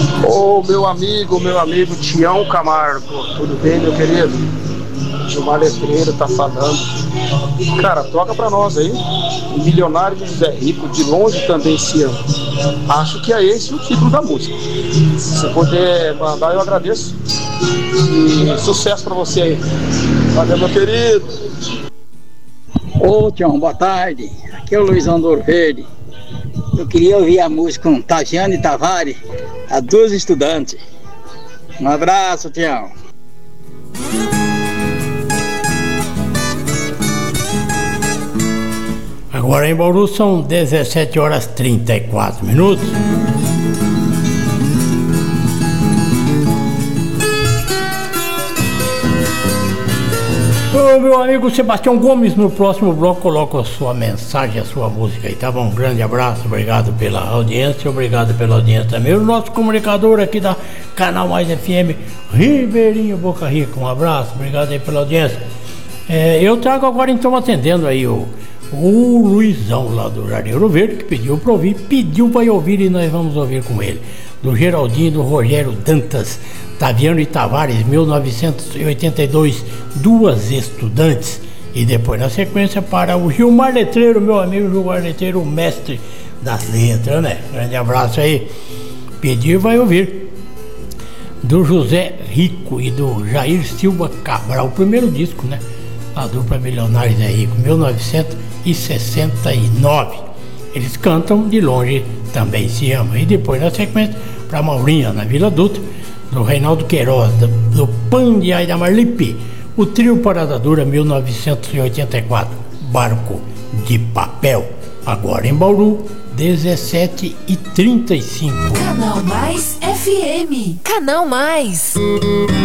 Ô, meu amigo Tião Camargo, tudo bem, meu querido? Gilmar Letreiro tá falando. Cara, toca pra nós aí. O Milionário de José Rico, de longe também se ama. Acho que é esse o título da música. Se puder mandar, eu agradeço. E sucesso pra você aí. Valeu, meu querido. Ô, Tião, boa tarde. Aqui é o Luizão do Ouro Verde. Eu queria ouvir a música com Tagiane Tavares, a duas estudantes. Um abraço, Tião. Agora em Bauru são 17 horas 34 minutos. Ô, meu amigo Sebastião Gomes, no próximo bloco coloca a sua mensagem, a sua música aí, tá bom? Um grande abraço, obrigado pela audiência, obrigado pela audiência também. O nosso comunicador aqui da Canal Mais FM, Ribeirinho Boca Rica, um abraço, obrigado aí pela audiência. Eu trago agora então atendendo aí o Luizão lá do Jardim Ouro Verde, que pediu para ouvir, pediu para ouvir e nós vamos ouvir com ele. Do Geraldinho, do Rogério Dantas, Taviano e Tavares, 1982, duas estudantes. E depois na sequência para o Gilmar Letreiro, meu amigo Gilmar Letreiro, o mestre das letras, né? Grande abraço aí. Pediu e vai ouvir. Do José Rico e do Jair Silva Cabral, o primeiro disco, né? A dupla Milionários é Rico, 1969. Eles cantam De Longe Também Se Ama. E depois na sequência para Maurinha, na Vila Dutra, do Reinaldo Queiroz, do Pandiai da Marlipe, o trio Parada Dura, 1984, Barco de Papel. Agora em Bauru, 17h35. Canal Mais FM. Canal Mais.